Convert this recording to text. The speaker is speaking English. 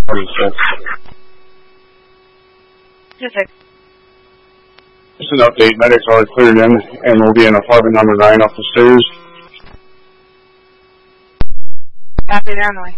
46. Pacific. Just an update. Medics are cleared in and will be in apartment number 9 off the stairs. Copy, Illinois.